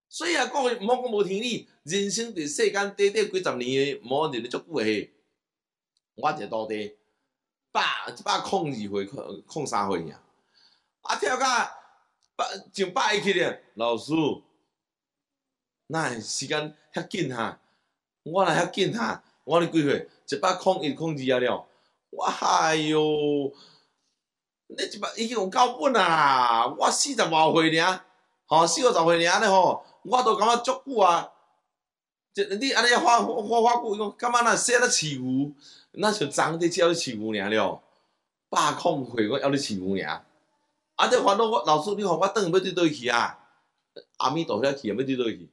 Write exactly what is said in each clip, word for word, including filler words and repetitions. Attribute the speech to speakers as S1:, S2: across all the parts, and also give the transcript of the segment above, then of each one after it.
S1: 所以啊，讲毋好讲无天理，人生伫世间短短几十年的，无日咧足久诶。我一个徒弟，百一百空二岁，空空三岁尔，啊跳到百上百一去咧，老师，哪会时间遐紧哈？我若遐紧哈？我咧几岁？一百空一空二啊了，我哎哟！你一百已经有够本啊！我四十外岁尔，吼四五十岁尔咧吼，我都感觉足久啊。即你安尼花花花久，讲感觉若说咧饲牛，那像昨日只要饲牛尔了，百空岁我要你饲牛尔。啊！这烦恼我老师，你互我转要对倒去啊？阿弥陀佛去，要对倒去？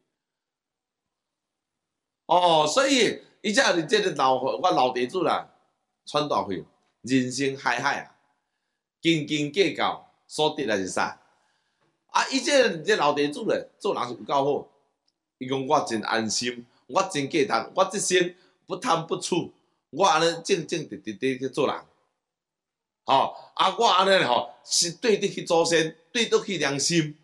S1: 哦，所以伊才是即个老我老地主啦，传大会，人生海海啊！斤斤计较，所得来是啥？啊！伊这这老地主咧，做人是有够好。伊讲我真安心，我真价值，我这生不贪不取，我安尼正正直直地去做人。吼、哦、啊！我安尼吼是对得起祖先，对得起良心。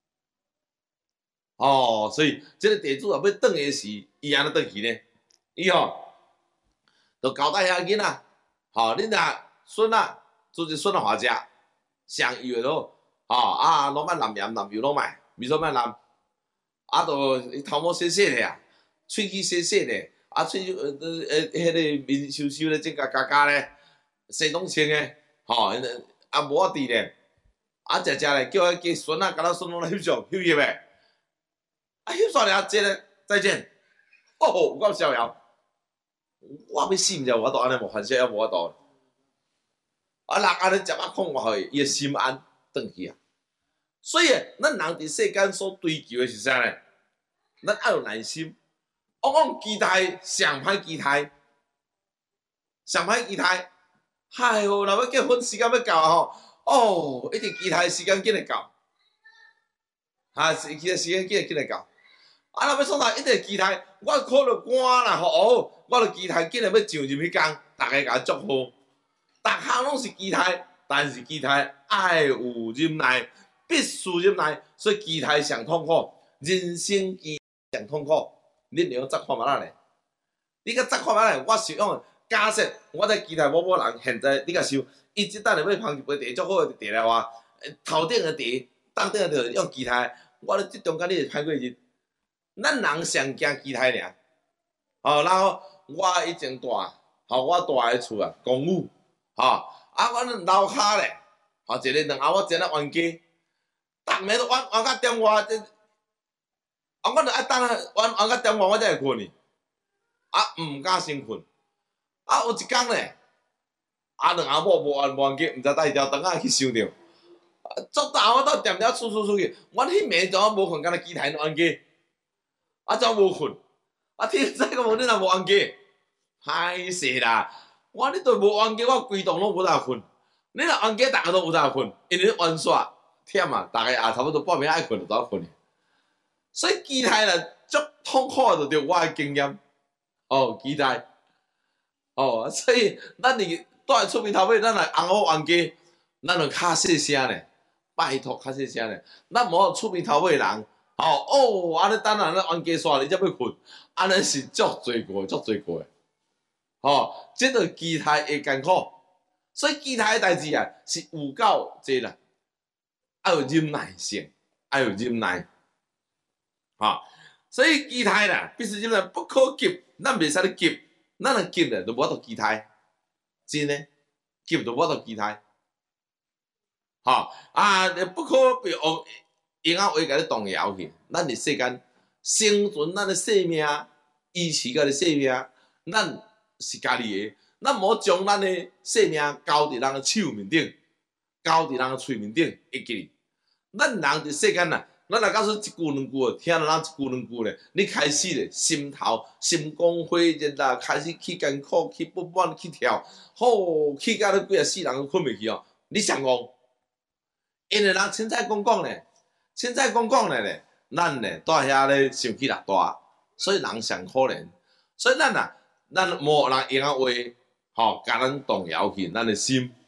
S1: 哦，所以这个地主啊，要转的时，伊安尼转去呢？伊吼，就交代遐囡仔，吼、哦，恁若孙仔。做一孙仔花食，上油的咯，吼啊，拢莫淋盐淋油拢卖，味噌莫淋，啊，都头毛洗洗咧啊，喙齿洗洗咧，啊，喙呃呃呃，迄个面收收咧，整甲加加咧，洗拢清诶，吼，啊无啊滴咧，啊食食咧，叫迄个孙仔，甲咱孙拢来翕相，翕翕诶，啊翕煞了，接咧再见，哦，我逍遥，我要死毋知，我都安尼无反省，还无法度。啊，人安尼食啊空话，伊个心安转去啊。所以，咱人伫世间所追求的是啥呢？咱要有耐心。往往期待上歹期待，上歹期待，嗨哟！若要结婚时间要到啊吼，哦，一直期待时间紧会到，哈，是期待时间紧会紧会到。啊，若要创啥？一直期待，我考着官啦，吼，哦，我着期待紧会要上任迄工，大家甲我祝福。逐项拢是期待，但是期待爱有忍耐，必须忍耐，所以期待上痛苦，人生期上痛苦。恁会晓再看觅仔咧？你甲再看觅仔咧？我是用假设，我在期待某某人，现在你甲想，伊即等下要烹一杯茶，足好诶茶来话，头顶诶茶，当顶诶着用期待。我咧即中间你会歹过日，咱人上惊期待尔。哦，然后我以前住，吼我住诶厝啊，公寓。吼、哦，啊，阮楼骹咧，吼、哦，一个两后我真啊冤家，逐暝都冤冤到点外，这，啊，阮着爱等啊，冤冤到点外我才会困呢，啊，毋敢先困，啊，有一工咧，啊，两后某无冤无冤家，毋知带条灯仔去想着，啊，足大我到踮了厝厝出去，阮迄暝怎啊无困，敢若期待冤家，啊，怎无困，啊，天灾个无你若无冤家，歹势啦。我你对无冤家，我规栋拢无当困。你若冤家，大家都有当困，因为冤煞忝啊，大家也差不多半暝爱困就走困。所以期待啦，足痛苦就着我诶经验。哦，期待。哦，所以咱伫住喺厝边头尾，咱来翁某冤家，咱着较细声咧，拜托较细声咧。咱无厝边头尾人，哦哦，安尼等下咱冤家煞你才要困，安尼是足罪过，足罪过诶。吼、哦，即个期待会艰苦，所以期待诶代志啊是有够济啦，要有忍耐性，要有忍耐，吼、哦，所以期待啦，必须忍耐，不可急，咱袂使咧急，咱若急咧就无法度期待，真诶，急就无法度期待，吼、哦、啊，不可被用用啊话甲你动摇去，咱伫世间生存，咱诶生命，维持咱诶生命，咱。是家己的，咱无将咱的生命交伫人的手面顶，交伫人的喙面顶，会记哩。咱人伫世间呐，咱若假说一句两句，听到人一句两句咧，你开始咧心头心光火热啦，开始去艰苦，去不满，去跳，吼，去到你几啊世人都困袂去哦，你上戆。因为人凊彩讲讲咧，凊彩讲讲咧咧，咱咧住遐咧生气力大，所以人上可怜，所以咱啊。咱无人用啊话，吼，甲咱动摇去，咱的心，